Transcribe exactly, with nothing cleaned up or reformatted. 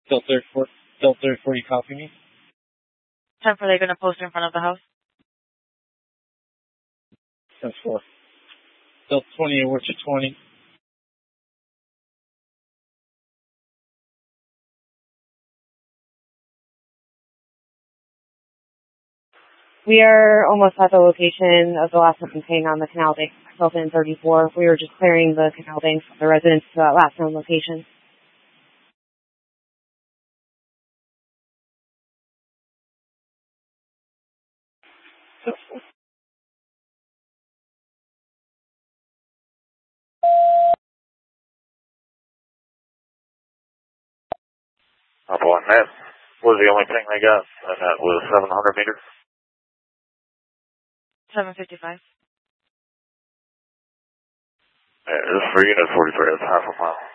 Delta four, Delta four, you copy me? ten four, they're going to post in front of the house. ten four. Delta twenty, what's your twenty? We are almost at the location of the last known ping on the Canal Bank, Hilton thirty-four. We were just clearing the Canal Bank from the residents to that last known location. Up on that was the only thing they got, and that was seven hundred meters. seven fifty-five. Yeah, this is for unit forty-three, that's half a mile.